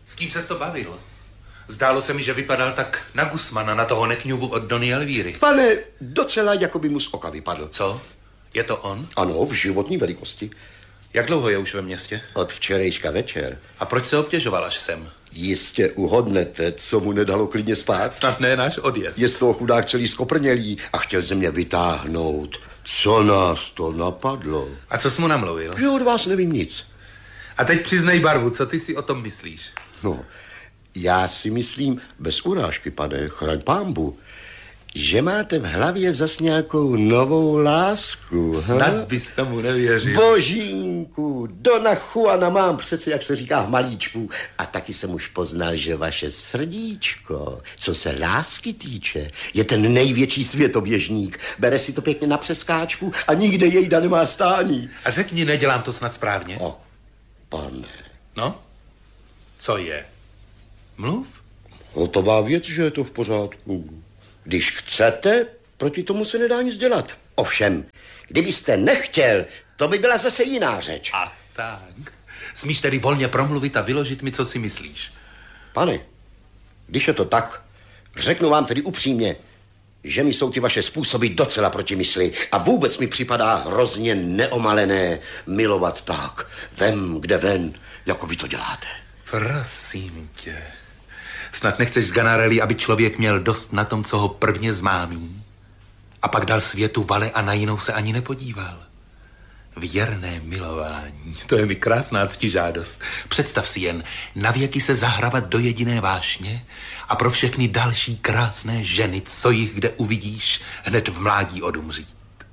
S kým ses to bavil? Zdálo se mi, že vypadal tak na Gusmana, na toho nekňubu od Dony Elvíry. Pane, docela jako by mu z oka vypadl. Co? Je to on? Ano, v životní velikosti. Jak dlouho je už ve městě? Od včerejška večer. A proč se obtěžoval až sem? Jistě uhodnete, co mu nedalo klidně spát. Snad ne náš odjezd. Je z toho chudák celý skoprnělý a chtěl ze mě vytáhnout. Co nás to napadlo? A co jsi mu namluvil? Že od vás nevím nic. A teď přiznej barvu, co ty si o tom myslíš? No, já si myslím, bez urážky, pane, chraň pánbu, že máte v hlavě zas nějakou novou lásku. Snad bys tomu nevěřil. Božínku, Dona Juana mám přece, jak se říká, v malíčku. A taky jsem už poznal, že vaše srdíčko, co se lásky týče, je ten největší světoběžník. Bere si to pěkně na přeskáčku a nikde jejda nemá stání. A řekni, nedělám to snad správně? O, pane. No? Co je? Mluv? Hotová věc, že je to v pořádku. Když chcete, proti tomu se nedá nic dělat. Ovšem, kdybyste nechtěl, to by byla zase jiná řeč. A tak. Smíš tedy volně promluvit a vyložit mi, co si myslíš. Pane, když je to tak, řeknu vám tedy upřímně, že mi jsou ty vaše způsoby docela proti mysli a vůbec mi připadá hrozně neomalené milovat tak, vem kde ven, jako vy to děláte. Prosím tě. Snad nechceš z Ganarelli, aby člověk měl dost na tom, co ho prvně zmámí a pak dal světu vale a na jinou se ani nepodíval. Věrné milování, to je mi krásná ctižádost. Představ si jen, navěky se zahrabat do jediné vášně a pro všechny další krásné ženy, co jich kde uvidíš, hned v mládí odumřít.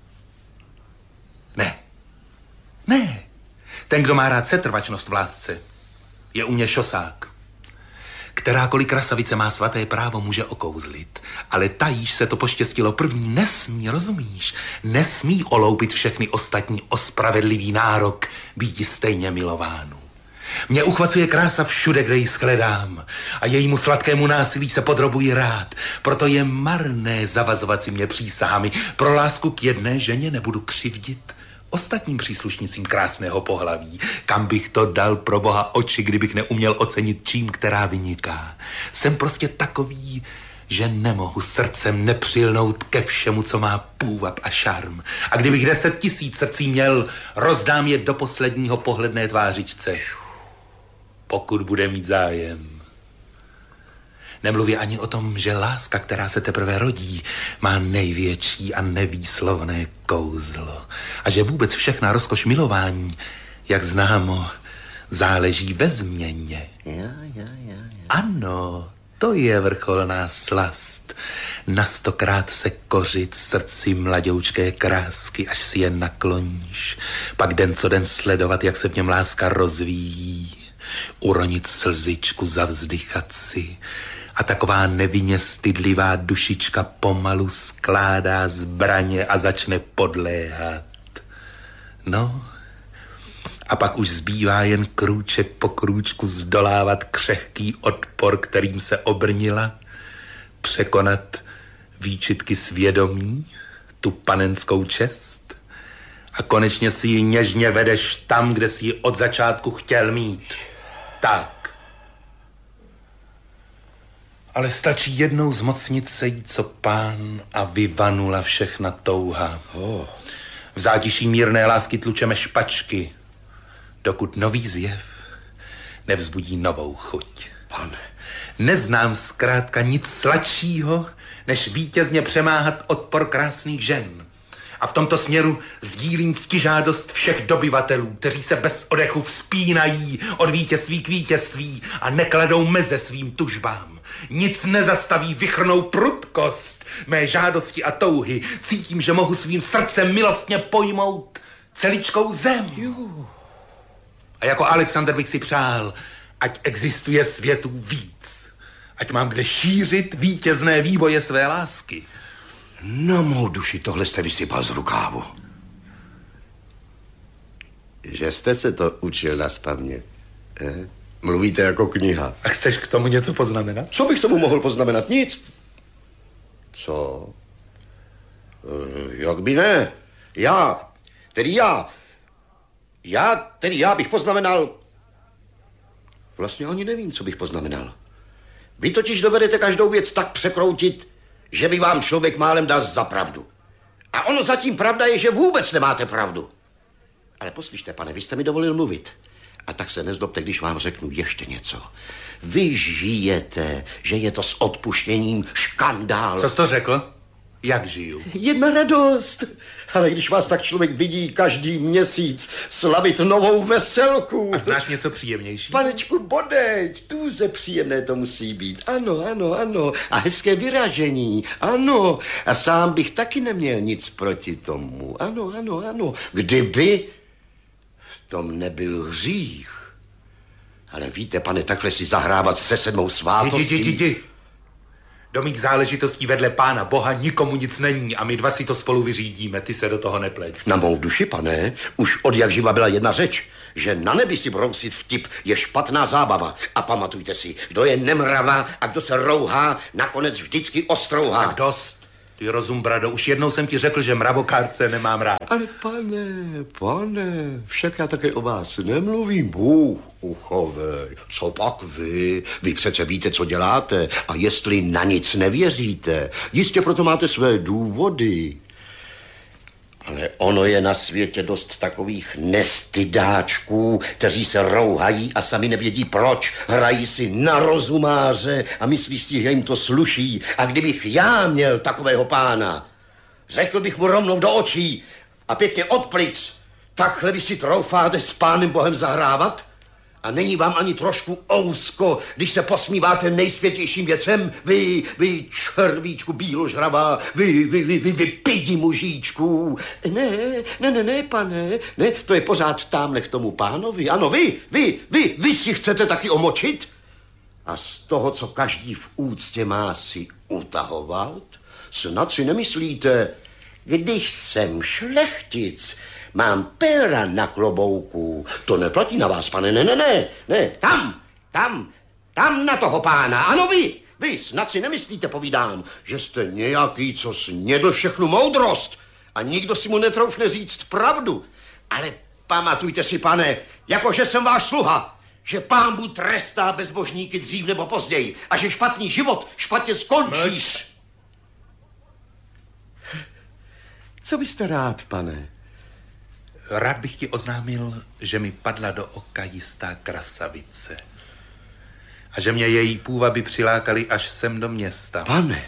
Ne. Ten, kdo má rád setrvačnost v lásce, je u mě šosák. Kterákoliv krasavice má svaté právo, může okouzlit. Ale tajíž se to poštěstilo první nesmí, rozumíš? Nesmí oloupit všechny ostatní o spravedlivý nárok býti stejně milovánu. Mě uchvacuje krása všude, kde ji shledám a jejímu sladkému násilí se podrobuji rád. Proto je marné zavazovat si mě přísahami. Pro lásku k jedné ženě nebudu křivdit ostatním příslušnicím krásného pohlaví. Kam bych to dal pro boha oči, kdybych neuměl ocenit čím, která vyniká. Jsem prostě takový, že nemohu srdcem nepřilnout ke všemu, co má půvab a šarm. A kdybych 10 000 srdcí měl, rozdám je do posledního pohledné tvářičce. Pokud bude mít zájem. Nemluvě ani o tom, že láska, která se teprve rodí, má největší a nevýslovné kouzlo. A že vůbec všechna rozkoš milování, jak známo, záleží ve změně. Ano, to je vrcholná slast. Na 100krát se kořit srdci mladoučké krásky, až si je nakloníš. Pak den co den sledovat, jak se v něm láska rozvíjí. Uronit slzičku, zavzdychat si. A taková nevinně stydlivá dušička pomalu skládá zbraně a začne podléhat. No, a pak už zbývá jen krůček po krůčku zdolávat křehký odpor, kterým se obrnila, překonat výčitky svědomí, tu panenskou čest a konečně si ji něžně vedeš tam, kde si ji od začátku chtěl mít. Tak. Ale stačí jednou zmocnit se jí, co pán, a vyvanula všechna touha. V zátiší mírné lásky tlučeme špačky, dokud nový zjev nevzbudí novou chuť. Pane. Neznám zkrátka nic sladšího, než vítězně přemáhat odpor krásných žen. A v tomto směru sdílím ctižádost všech dobyvatelů, kteří se bez odechu vzpínají od vítězství k vítězství a nekladou meze svým tužbám. Nic nezastaví vychrnou prudkost mé žádosti a touhy. Cítím, že mohu svým srdcem milostně pojmout celičkou zem. A jako Alexander bych si přál, ať existuje světů víc. Ať mám kde šířit vítězné výboje své lásky. Na mou duši, tohle jste vysypal z rukávu. Že jste se to učil nazpaměť. Mluvíte jako kniha. A chceš k tomu něco poznamenat? Co bych tomu mohl poznamenat? Nic. Co? Jak by ne? Já bych poznamenal... Vlastně ani nevím, co bych poznamenal. Vy totiž dovedete každou věc tak překroutit, že by vám člověk málem dal za pravdu. A ono zatím pravda je, že vůbec nemáte pravdu. Ale poslyšte, pane, vy jste mi dovolil mluvit. A tak se nezlobte, když vám řeknu ještě něco. Vy žijete, že je to s odpuštěním škandál. Co jsi to řekl? Jak žiju? Jedna radost. Ale když vás tak člověk vidí každý měsíc slavit novou veselku. A znáš něco příjemnější? Panečku, bodeď, tuze příjemné to musí být. Ano, ano, ano. A hezké vyražení. Ano. A sám bych taky neměl nic proti tomu. Ano, ano, ano. Kdyby v tom nebyl hřích. Ale víte, pane, takhle si zahrávat se 7. svátostí. Jdi. Do mých záležitostí vedle Pána Boha nikomu nic není a my dva si to spolu vyřídíme, ty se do toho nepleť. Na mou duši, pane, už od jak živa byla jedna řeč, že na nebi si brousit vtip je špatná zábava. A pamatujte si, kdo je nemrava a kdo se rouhá, nakonec vždycky ostrouhá. Tak dost. Ty rozum, brado, už jednou jsem ti řekl, že mravokárce nemám rád. Ale pane, však já také o vás nemluvím. Bůh uchovej. Co pak vy? Vy přece víte, co děláte a jestli na nic nevěříte, jistě proto máte své důvody. Ale ono je na světě dost takových nestydáčků, kteří se rouhají a sami nevědí proč. Hrají si na rozumáře a myslíš si, že jim to sluší. A kdybych já měl takového pána, řekl bych mu rovnou do očí a pěkně od plic, takhle vy si troufáte s Pánem Bohem zahrávat? A není vám ani trošku ousko, když se posmíváte nejsvětějším věcem? Vy červíčku bíložravá, vy pidi mužíčku. Ne, pane, ne, to je pořád támhle k tomu pánovi. Ano, vy si chcete taky omočit? A z toho, co každý v úctě má, si utahovat? Snad si nemyslíte, když jsem šlechtic, mám péra na klobouku. To neplatí na vás, pane, ne. Tam na toho pána. Ano, vy snad si nemyslíte, povídám, že jste nějaký, co snědl všechnu moudrost a nikdo si mu netroufne říct pravdu. Ale pamatujte si, pane, jakože jsem váš sluha, že Pán Bůh trestá bezbožníky dřív nebo později a že špatný život špatně skončí. Mlč. Co byste rád, pane? Rád bych ti oznámil, že mi padla do oka jistá krasavice. A že mě její půvaby přilákaly až sem do města. Pane,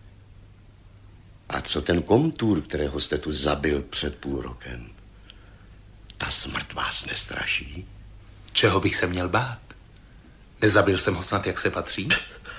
a co ten komtůr, kterého jste tu zabil před půl rokem? Ta smrt vás nestraší? Čeho bych se měl bát? Nezabil jsem ho snad, jak se patří?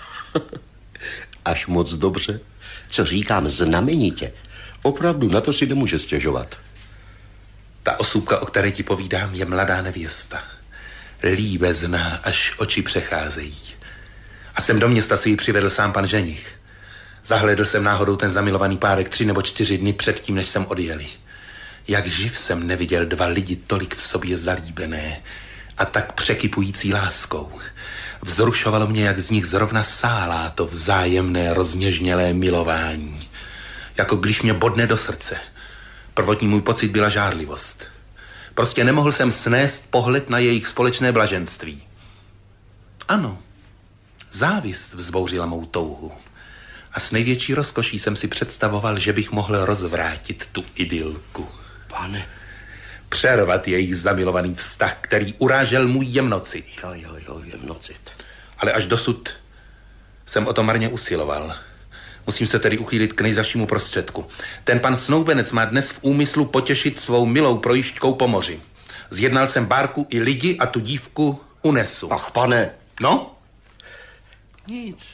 Až moc dobře. Co říkám, znamenitě. Opravdu, na to si nemůže stěžovat. Ta osůbka, o které ti povídám, je mladá nevěsta. Líbezná, až oči přecházejí. A sem do města si ji přivedl sám pan ženich. Zahlédl jsem náhodou ten zamilovaný párek 3 nebo 4 dny předtím, než jsem odjeli. Jak živ jsem neviděl 2 lidi tolik v sobě zalíbené a tak překypující láskou. Vzrušovalo mě, jak z nich zrovna sálá to vzájemné rozněžnělé milování. Jako když mě bodne do srdce. Prvotní můj pocit byla žárlivost. Prostě nemohl jsem snést pohled na jejich společné blaženství. Ano, závist vzbouřila mou touhu. A s největší rozkoší jsem si představoval, že bych mohl rozvrátit tu idylku. Pane. Přervat jejich zamilovaný vztah, který urážel můj jemnocit. Jo, jemnocit. Ale až dosud jsem o to marně usiloval. Musím se tedy uchýlit k nejzazšímu prostředku. Ten pan snoubenec má dnes v úmyslu potěšit svou milou projížďkou po moři. Zjednal jsem bárku i lidi a tu dívku unesu. Ach, pane. No? Nic.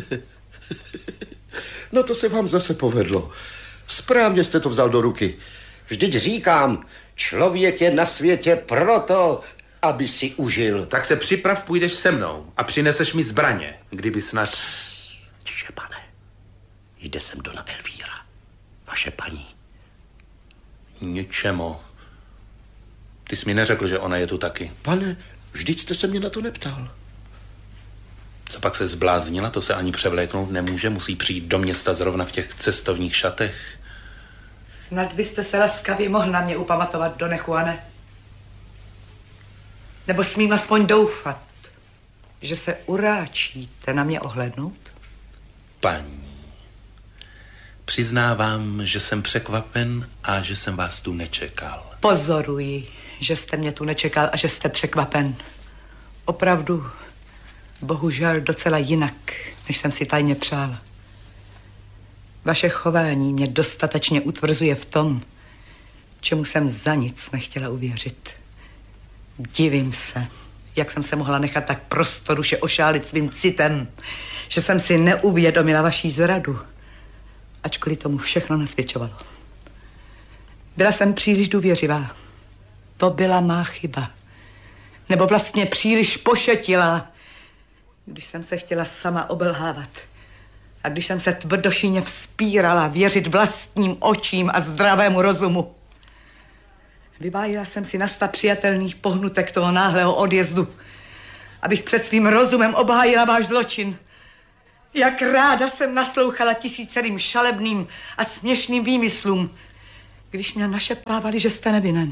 No to se vám zase povedlo. Správně jste to vzal do ruky. Vždyť říkám, člověk je na světě proto, aby si užil. Tak se připrav, půjdeš se mnou a přineseš mi zbraně, kdyby snad... Tiše, pane. Jde sem do Elvíra. Vaše paní. Ničemu. Ty jsi mi neřekl, že ona je tu taky. Pane, vždyť jste se mě na to neptal. Co pak se zbláznila, to se ani převléknout nemůže, musí přijít do města zrovna v těch cestovních šatech. Snad byste se laskavě mohl na mě upamatovat, Done Juane. Nebo smím aspoň doufat. že se uráčíte na mě ohlédnout? Paní, přiznávám, že jsem překvapen a že jsem vás tu nečekal. Pozoruji, že jste mě tu nečekal a že jste překvapen. Opravdu, bohužel docela jinak, než jsem si tajně přála. Vaše chování mě dostatečně utvrzuje v tom, čemu jsem za nic nechtěla uvěřit. Divím se, jak jsem se mohla nechat tak prostoruše ošálit svým citem, že jsem si neuvědomila vaší zradu, ačkoliv tomu všechno nasvědčovalo. Byla jsem příliš důvěřivá. To byla má chyba. Nebo vlastně příliš pošetilá, když jsem se chtěla sama obelhávat. A když jsem se tvrdošíně vzpírala věřit vlastním očím a zdravému rozumu. Vybájila jsem si na 100 přijatelných pohnutek toho náhlého odjezdu, abych před svým rozumem obhájila váš zločin. Jak ráda jsem naslouchala tisícerým šalebným a směšným výmyslům, když mě našeptávali, že jste nevinen.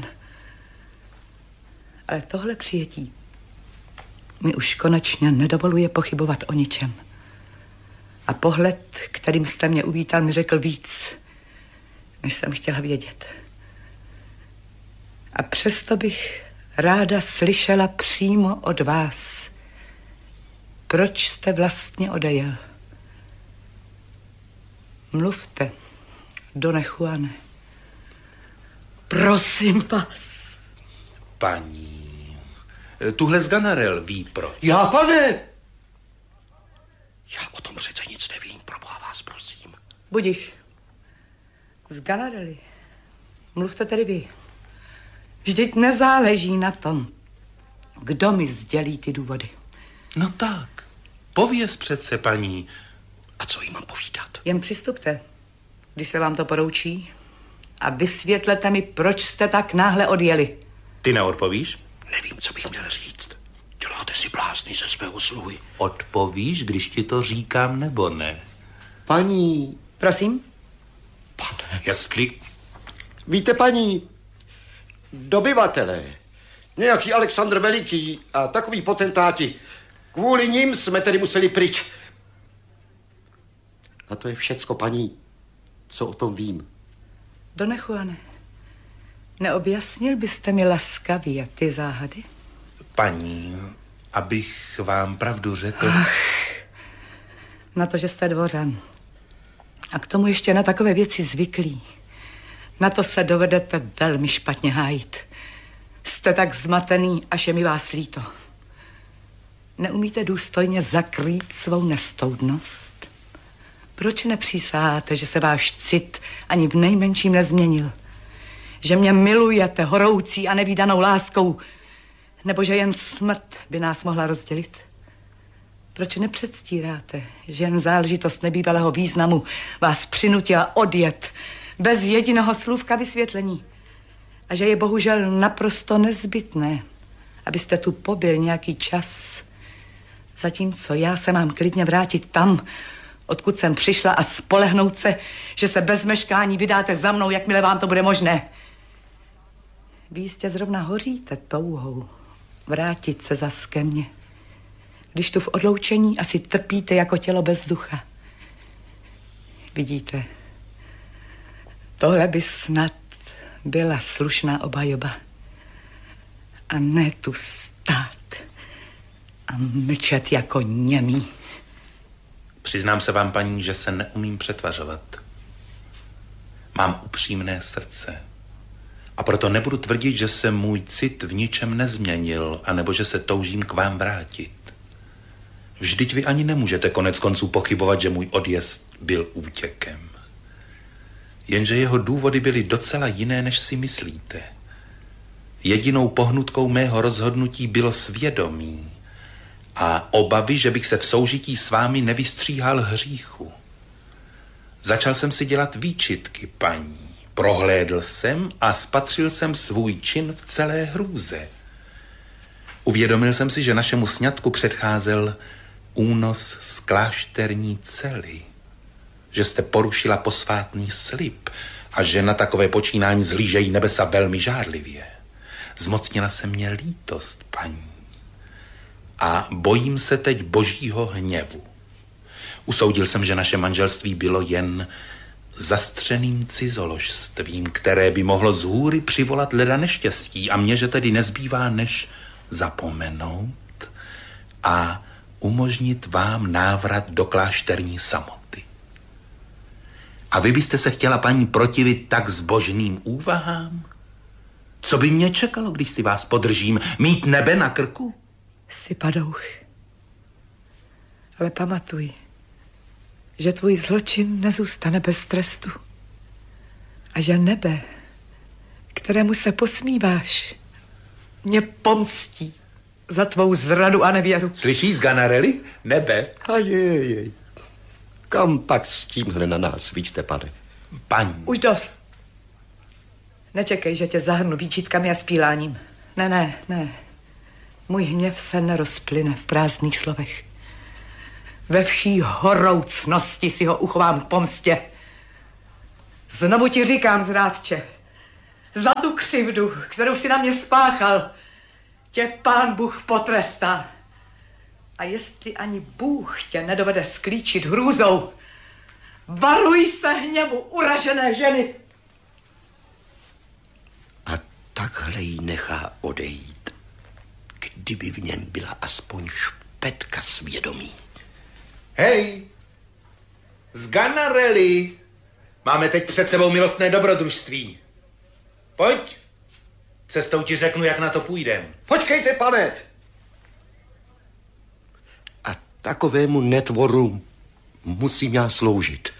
Ale tohle přijetí mi už konečně nedovoluje pochybovat o ničem. A pohled, kterým jste mě uvítal, mi řekl víc, než jsem chtěla vědět. A přesto bych ráda slyšela přímo od vás, proč jste vlastně odejel. Mluvte, Done Juane. Prosím vás. Paní, tuhle z Ganarel ví proč. Já, pane! Já o tom přece nic nevím, proboha vás prosím. Budiš. Z Ganarely. Mluvte tedy vy. Vždyť nezáleží na tom, kdo mi sdělí ty důvody. No tak, pověz přece, paní. A co jí mám povídat? Jen přistupte, když se vám to poroučí, a vysvětlete mi, proč jste tak náhle odjeli. Ty neodpovíš? Nevím, co bych měl říct. Děláte si blázny ze svého sluhy. Odpovíš, když ti to říkám, nebo ne? Paní... Prosím? Pane... Jestli... Víte, paní, dobyvatelé, nějaký Alexandr Veliký a takový potentáti, kvůli nim jsme tedy museli pryč. A to je všecko, paní, co o tom vím. Done Juane, neobjasnil byste mi laskavě ty záhady? Paní, abych vám pravdu řekl... Na to, že jste dvořan. A k tomu ještě na takové věci zvyklí. Na to se dovedete velmi špatně hájit. Jste tak zmatený, až je mi vás líto. Neumíte důstojně zakrýt svou nestoudnost? Proč nepřísaháte, že se váš cit ani v nejmenším nezměnil? Že mě milujete horoucí a nevídanou láskou, nebo že jen smrt by nás mohla rozdělit? Proč nepředstíráte, že jen záležitost nebývalého významu vás přinutila odjet bez jediného slůvka vysvětlení? A že je bohužel naprosto nezbytné, abyste tu pobyl nějaký čas, zatímco já se mám klidně vrátit tam, odkud jsem přišla, a spolehnout se, že se bez meškání vydáte za mnou, jakmile vám to bude možné. Vy jistě zrovna hoříte touhou vrátit se zas ke mně, když tu v odloučení asi trpíte jako tělo bez ducha. Vidíte, tohle by snad byla slušná obhajoba. A ne tu stát a mlčet jako němý. Přiznám se vám, paní, že se neumím přetvařovat. Mám upřímné srdce. A proto nebudu tvrdit, že se můj cit v ničem nezměnil, anebo že se toužím k vám vrátit. Vždyť vy ani nemůžete konec konců pochybovat, že můj odjezd byl útěkem. Jenže jeho důvody byly docela jiné, než si myslíte. Jedinou pohnutkou mého rozhodnutí bylo svědomí a obavy, že bych se v soužití s vámi nevystříhal hříchu. Začal jsem si dělat výčitky, paní. Prohlédl jsem a spatřil jsem svůj čin v celé hrůze. Uvědomil jsem si, že našemu sňatku předcházel únos z klášterní cely, že jste porušila posvátný slib a že na takové počínání zhlížejí nebesa velmi žárlivě. Zmocnila se mě lítost, paní. a bojím se teď božího hněvu. Usoudil jsem, že naše manželství bylo jen zastřeným cizoložstvím, které by mohlo z hůry přivolat leda neštěstí a mně, že tedy nezbývá, než zapomenout a umožnit vám návrat do klášterní samoty. A vy byste se chtěla, paní, protivit tak zbožným úvahám? Co by mě čekalo, když si vás podržím? Mít nebe na krku? Jsi padouch. Ale pamatuj, že tvůj zločin nezůstane bez trestu. A že nebe, kterému se posmíváš, mě pomstí za tvou zradu a nevěru. Slyšíš, Sganarelli? Nebe. A jej. Kam pak s tímhle na nás vidíte, pane? Paní. Už dost. Nečekej, že tě zahrnu výčitkami a spíláním. Ne. Můj hněv se nerozplyne v prázdných slovech. Ve vší horoucnosti si ho uchovám k pomstě. Znovu ti říkám, zrádče, za tu křivdu, kterou si na mě spáchal, tě Pán Bůh potrestá. A jestli ani Bůh tě nedovede sklíčit hrůzou, varuj se hněvu uražené ženy. A takhle jí nechá odejít, kdyby v něm byla aspoň špetka svědomí. Hej, Sganarelli, máme teď před sebou milostné dobrodružství. Pojď, cestou ti řeknu, jak na to půjdem. Počkejte, pane! A takovému netvoru musím já sloužit.